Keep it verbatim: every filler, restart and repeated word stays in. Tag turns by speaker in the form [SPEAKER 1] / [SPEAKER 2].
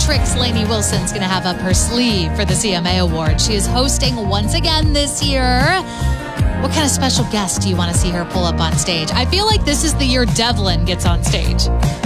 [SPEAKER 1] tricks Lainey Wilson's going to have up her sleeve for the C M A Award. She is hosting once again this year. What kind of special guest do you want to see her pull up on stage? I feel like this is the year Devlin gets on stage.